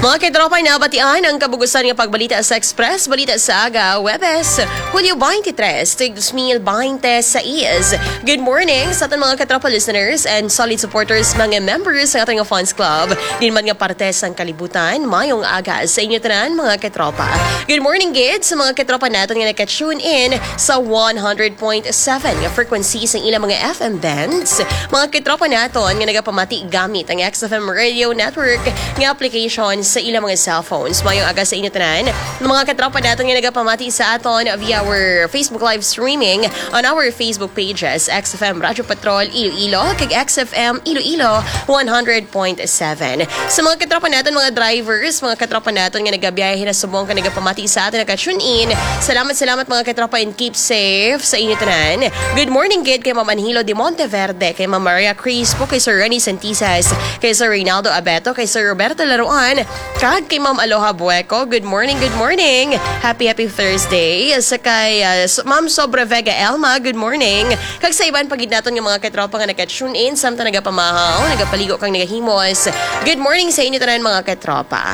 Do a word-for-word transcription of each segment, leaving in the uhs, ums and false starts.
Mga katropa, nabatian ang kabugusan ng pagbalita sa Express, balita sa aga, Webes, Hulyo twenty-tres, dos mil twenty-seis. Good morning sa ating mga katropa listeners and solid supporters, mga members sa ating fans club. Din man nga parte sa kalibutan, mayong aga sa inyo tanan, mga katropa. Good morning, kids, sa mga katropa natin nga naka-tune in sa one hundred point seven nga frequency sa ilang mga F M bands. Mga katropa natin nga nagapamati gamit ang X F M Radio Network nga application sa ilang mga cellphones. Mayong aga sa inyo tanan. Mga katropa natin nga nagapamati sa aton via our Facebook live streaming on our Facebook pages, X F M Radyo Patrol Iloilo, kag X F M Iloilo one hundred point seven. Sa mga katropa natin, mga drivers, mga katropa natin nga nagabiyahe na subong ka nagapamati sa atin, naka-tune in. Salamat, salamat mga katropa, and keep safe sa inyo tanan. Good morning, kid, kay Ma'am Anhilo de Monteverde, kay Ma'am Maria Crispo, kay Sir Rene Santisas, kay Sir Reynaldo Abeto, kay Sir Roberto Laruan, kag kay Ma'am Aloha Bueco. Good morning, good morning. Happy, happy Thursday. Sa kay uh, Ma'am Sobra Vega Elma, good morning. Kag sa iban pagid naton nga mga katropa nga naka-tune in, samtang nagapamahaw, nagapaligo kang nagahimos. Good morning sa inyo tanan, mga katropa.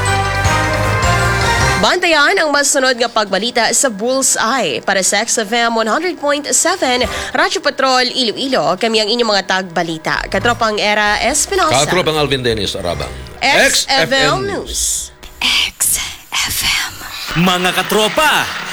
Bantayan ang masunod nga pagbalita sa Bullseye para sa X F M one hundred point seven Radyo Patrol Iloilo. Kami ang inyong mga tagbalita. Katropang Era Espinosa. Katropang Alvin Dennis Arabang. X F M News. X F M. Mga katropa,